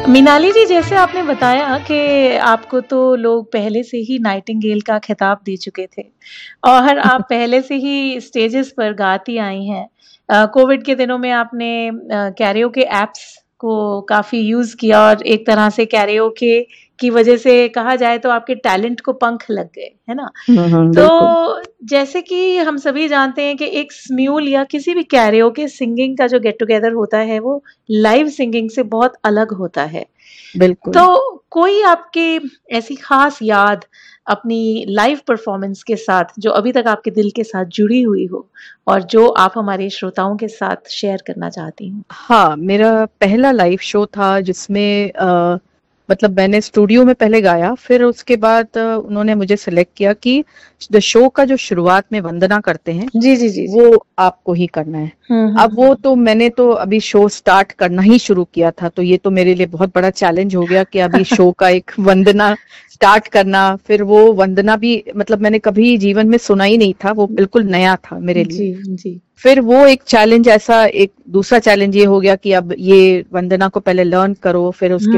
मीनाली जी, जैसे आपने बताया कि आपको तो लोग पहले से ही नाइटिंगेल का खिताब दे चुके थे और आप पहले से ही स्टेजेस पर गाती आई हैं। कोविड के दिनों में आपने कैरियोके ऐप्स को काफ़ी यूज़ किया और एक तरह से कैरियोके की वजह से कहा जाए तो आपके टैलेंट को पंख लग गए, है ना? बिल्कुल। तो जैसे कि हम सभी जानते हैं कि एक स्म्यूल या किसी भी कैरियोके सिंगिंग का जो गेट टुगेदर होता है वो लाइव सिंगिंग से बहुत अलग होता है। बिल्कुल। तो कोई आपकी ऐसी खास याद अपनी लाइव परफॉर्मेंस के साथ जो अभी तक आपके दिल के साथ जुड़ी हुई हो और जो आप हमारे श्रोताओं के साथ शेयर करना चाहती हूँ? हाँ, मेरा पहला लाइव शो था जिसमें मतलब मैंने स्टूडियो में पहले गाया, फिर उसके बाद उन्होंने मुझे सेलेक्ट किया कि द शो का जो शुरुआत में वंदना करते हैं जी, जी, जी, जी। वो आपको ही करना है। अब वो तो मैंने तो अभी शो स्टार्ट करना ही शुरू किया था, तो ये तो मेरे लिए बहुत बड़ा चैलेंज हो गया कि अभी शो का एक वंदना स्टार्ट करना, फिर वो वंदना भी मतलब मैंने कभी जीवन में सुना ही नहीं था, वो बिल्कुल नया था मेरे लिए। जी, जी। फिर वो एक चैलेंज ऐसा, एक दूसरा चैलेंज ये हो गया कि अब ये वंदना को पहले लर्न करो, फिर उसके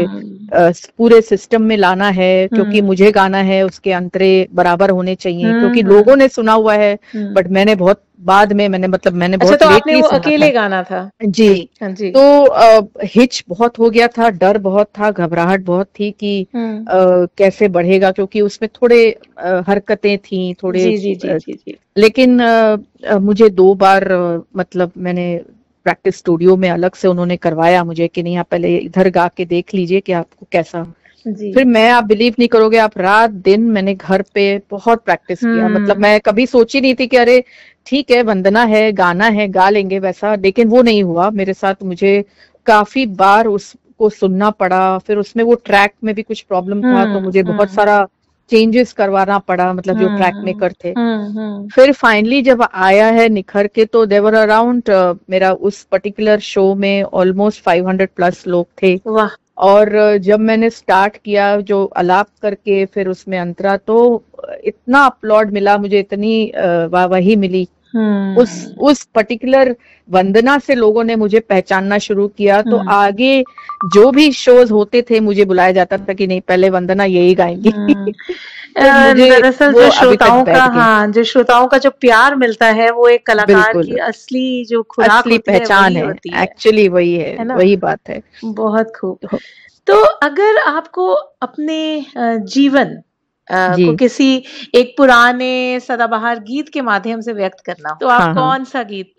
पूरे सिस्टम में लाना है, क्योंकि मुझे गाना है, उसके अंतरे बराबर होने चाहिए, क्योंकि लोगों ने सुना हुआ है बट मैंने बहुत बाद में मैंने अच्छा, बहुत तो आपने लेटली वो सुना अकेले था। गाना था? जी। हाँ जी। तो हिच बहुत हो गया था, डर बहुत था, घबराहट बहुत थी कि कैसे बढ़ेगा, क्योंकि उसमें थोड़े हरकतें थी, थोड़े जी, जी, जी, जी, जी। लेकिन मुझे 2 बार मतलब मैंने प्रैक्टिस स्टूडियो में अलग से उन्होंने करवाया मुझे कि नहीं आप पहले इधर गा के देख लीजिए कि आपको कैसा। जी। फिर मैं, आप बिलीव नहीं करोगे, आप रात दिन मैंने घर पे बहुत प्रैक्टिस किया। मतलब मैं कभी सोची नहीं थी कि अरे ठीक है वंदना है, गाना है, गा लेंगे वैसा, लेकिन वो नहीं हुआ मेरे साथ। मुझे काफी बार उसको सुनना पड़ा, फिर उसमें वो ट्रैक में भी कुछ प्रॉब्लम था, तो मुझे बहुत सारा चेंजेस करवाना पड़ा, मतलब जो ट्रैक मेकर थे। फिर फाइनली जब आया है निखर के, तो देवर अराउंड मेरा उस पर्टिकुलर शो में ऑलमोस्ट 500 प्लस लोग थे। वाह! और जब मैंने स्टार्ट किया जो अलाप करके, फिर उसमें अंतरा, तो इतना अपलॉड मिला मुझे, इतनी वाहवाही मिली। उस पर्टिकुलर वंदना से लोगों ने मुझे पहचानना शुरू किया, तो आगे जो भी शोज होते थे मुझे बुलाया जाता था कि नहीं पहले वंदना यही गाएंगी। तो मुझे दरअसल वो जो अभी तक श्रोताओं का बैठ गए। हाँ, जो श्रोताओं का जो प्यार मिलता है वो एक कलाकार की बिल्कुल, असली जो खुराक असली होती है पहचान वही है, होती एक्चुअली वही है, है ना? वही बात है। बहुत खूब। तो तो अगर आपको अपने जीवन को जी। किसी एक पुराने सदाबहार गीत के माध्यम से व्यक्त करना हो, तो आप हाँ, हाँ। कौन-सा गीत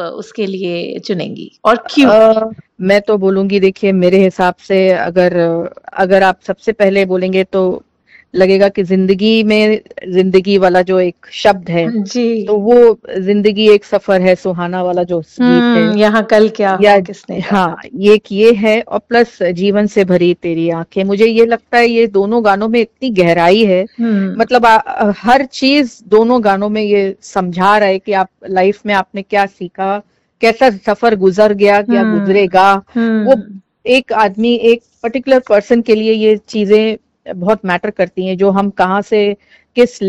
उसके लिए चुनेंगी और क्यों? मैं तो बोलूंगी, देखिए मेरे हिसाब से अगर अगर आप सबसे पहले बोलेंगे तो लगेगा कि जिंदगी में जिंदगी वाला जो एक शब्द है, जी। तो वो जिंदगी एक सफर है सुहाना वाला जो गीत है, यहाँ कल क्या या हो किसने हाँ जाना? ये है, और प्लस जीवन से भरी तेरी आंखें। मुझे ये लगता है ये दोनों गानों में इतनी गहराई है, हुँ। मतलब हर चीज दोनों गानों में ये समझा रहा है कि आप लाइफ में आपने क्या सीखा, कैसा सफर गुजर गया, क्या गुजरेगा। वो एक आदमी, एक पर्टिकुलर पर्सन के लिए ये चीजें बहुत मैटर करती हैं, जो हम कहाँ से किस